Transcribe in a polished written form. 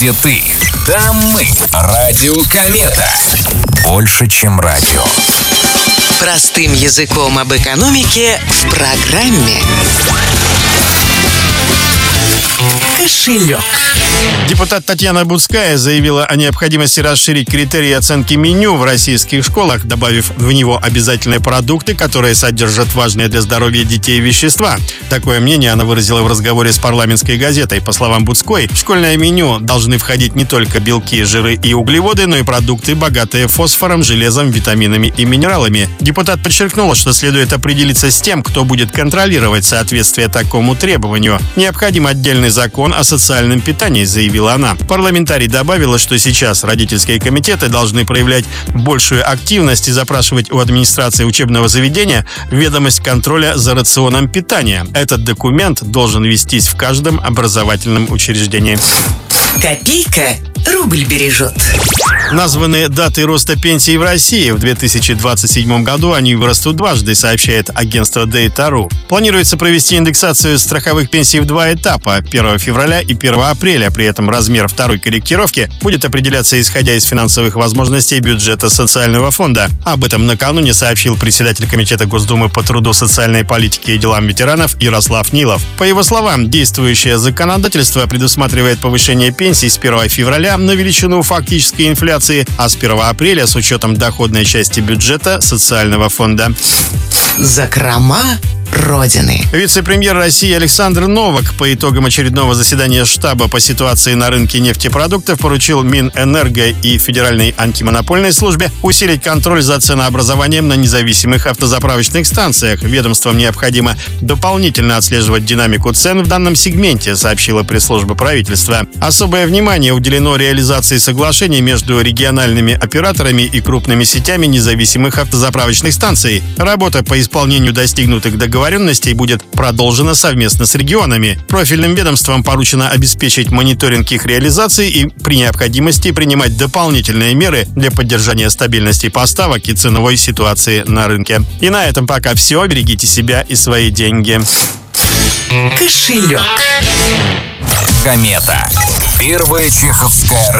где ты, там мы. Радио Комета. Больше, чем радио. Простым языком об экономике в программе «Кошелек». Депутат Татьяна Буцкая заявила о необходимости расширить критерии оценки меню в российских школах, добавив в него обязательные продукты, которые содержат важные для здоровья детей вещества. Такое мнение она выразила в разговоре с парламентской газетой. По словам Буцкой, в школьное меню должны входить не только белки, жиры и углеводы, но и продукты, богатые фосфором, железом, витаминами и минералами. Депутат подчеркнула, что следует определиться с тем, кто будет контролировать соответствие такому требованию. Необходим отдельный закон о социальном питании, заявила она. Парламентарий добавила, что сейчас родительские комитеты должны проявлять большую активность и запрашивать у администрации учебного заведения ведомость контроля за рационом питания. Этот документ должен вестись в каждом образовательном учреждении. Копейка рубль бережет. Названы даты роста пенсий в России. В 2027 году они вырастут дважды, сообщает агентство Data.ru. Планируется провести индексацию страховых пенсий в два этапа – 1 февраля и 1 апреля. При этом размер второй корректировки будет определяться исходя из финансовых возможностей бюджета социального фонда. Об этом накануне сообщил председатель Комитета Госдумы по труду, социальной политике и делам ветеранов Ярослав Нилов. По его словам, действующее законодательство предусматривает повышение пенсий с 1 февраля на величину фактической инфляции, а с 1 апреля с учетом доходной части бюджета социального фонда. Закрома Родины. Вице-премьер России Александр Новак по итогам очередного заседания штаба по ситуации на рынке нефтепродуктов поручил Минэнерго и Федеральной антимонопольной службе усилить контроль за ценообразованием на независимых автозаправочных станциях. Ведомствам необходимо дополнительно отслеживать динамику цен в данном сегменте, сообщила пресс-служба правительства. Особое внимание уделено реализации соглашений между региональными операторами и крупными сетями независимых автозаправочных станций. Работа по исполнению достигнутых договоренностей будет продолжена совместно с регионами. Профильным ведомствам поручено обеспечить мониторинг их реализации и при необходимости принимать дополнительные меры для поддержания стабильности поставок и ценовой ситуации на рынке. И на этом пока все. Берегите себя и свои деньги. Кошелек. Комета. Первая чеховская